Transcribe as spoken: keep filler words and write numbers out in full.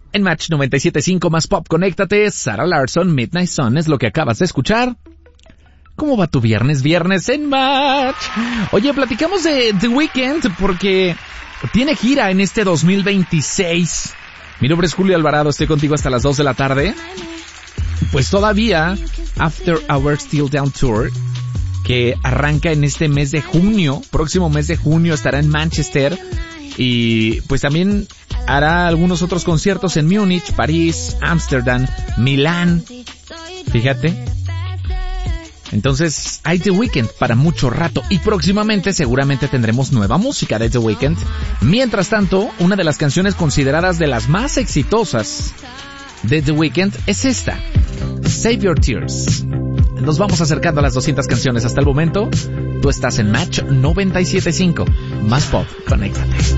En Match noventa y siete punto cinco más pop, conéctate. Sarah Larsson, Midnight Sun es lo que acabas de escuchar. ¿Cómo va tu viernes? Viernes en Match. Oye, platicamos de The Weeknd porque tiene gira en este dos mil veintiséis. Mi nombre es Julio Alvarado, estoy contigo hasta las dos de la tarde. Pues todavía, After Our Still Down Tour, que arranca en este mes de junio, próximo mes de junio estará en Manchester, y pues también hará algunos otros conciertos en Múnich, París, Ámsterdam, Milán. Fíjate. Entonces hay The Weeknd para mucho rato y próximamente seguramente tendremos nueva música de The Weeknd. Mientras tanto, una de las canciones consideradas de las más exitosas de The Weeknd es esta, Save Your Tears. Nos vamos acercando a las doscientas canciones hasta el momento. Tú estás en Match noventa y siete punto cinco. Más pop, conéctate.